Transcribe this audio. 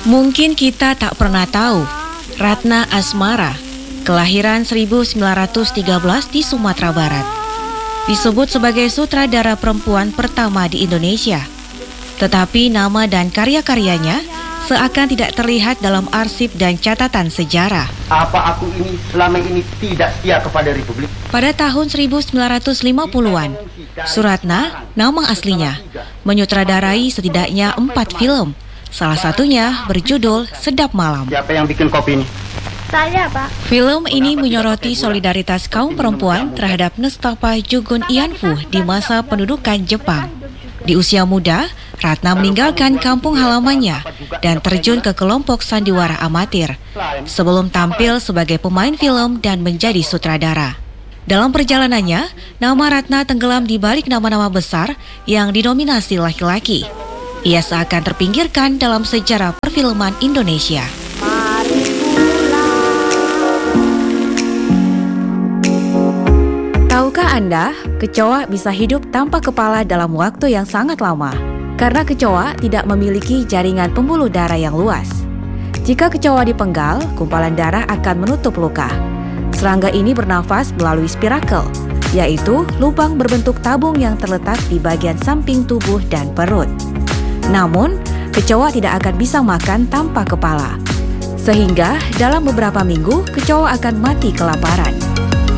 Mungkin kita tak pernah tahu, Ratna Asmara, kelahiran 1913 di Sumatera Barat, disebut sebagai sutradara perempuan pertama di Indonesia. Tetapi nama dan karya-karyanya seakan tidak terlihat dalam arsip dan catatan sejarah. Apa aku ini selama ini tidak setia kepada Republik? Pada tahun 1950-an, Suratna, nama aslinya, menyutradarai setidaknya 4 film. Salah satunya berjudul Sedap Malam. Siapa yang bikin kopi ini? Saya, Pak. Film ini menyoroti solidaritas kaum perempuan terhadap Nestapa Jugun Ianfu di masa pendudukan Jepang. Di usia muda, Ratna meninggalkan kampung halamannya dan terjun ke kelompok sandiwara amatir sebelum tampil sebagai pemain film dan menjadi sutradara. Dalam perjalanannya, nama Ratna tenggelam di balik nama-nama besar yang didominasi laki-laki. Ia seakan terpinggirkan dalam sejarah perfilman Indonesia. Tahukah Anda, kecoa bisa hidup tanpa kepala dalam waktu yang sangat lama? Karena kecoa tidak memiliki jaringan pembuluh darah yang luas. Jika kecoa dipenggal, gumpalan darah akan menutup luka. Serangga ini bernafas melalui spirakel, yaitu lubang berbentuk tabung yang terletak di bagian samping tubuh dan perut. Namun, kecoa tidak akan bisa makan tanpa kepala. Sehingga dalam beberapa minggu, kecoa akan mati kelaparan.